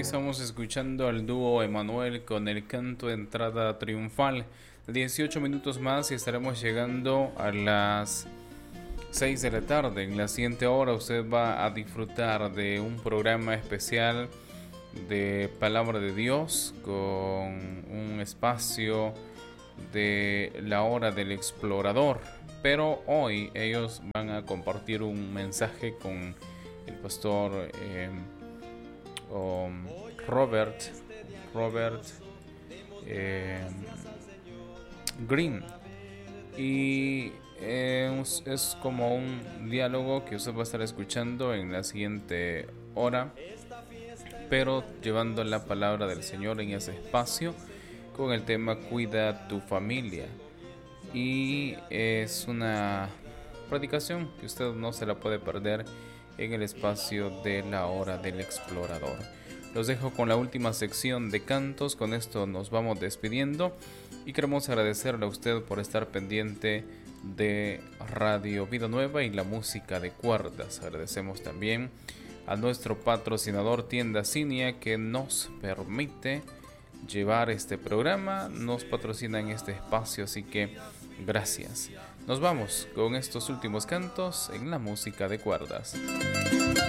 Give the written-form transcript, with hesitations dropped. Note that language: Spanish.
estamos escuchando al dúo Emanuel con el canto Entrada Triunfal. 18 minutos más y estaremos llegando a las 6 de la tarde. En la siguiente hora usted va a disfrutar de un programa especial de Palabra de Dios con un espacio de la hora del explorador. Pero hoy ellos van a compartir un mensaje con el pastor Robert Green, y es como un diálogo que usted va a estar escuchando en la siguiente hora, pero llevando la palabra del Señor en ese espacio con el tema Cuida tu familia. Y es una predicación que usted no se la puede perder en el espacio de la hora del explorador. Los dejo con la última sección de cantos. Con esto nos vamos despidiendo y queremos agradecerle a usted por estar pendiente de Radio Vida Nueva y la música de cuerdas. Agradecemos también a nuestro patrocinador Tienda Cinia, que nos permite llevar este programa, nos patrocina en este espacio, así que gracias. Nos vamos con estos últimos cantos en la música de cuerdas.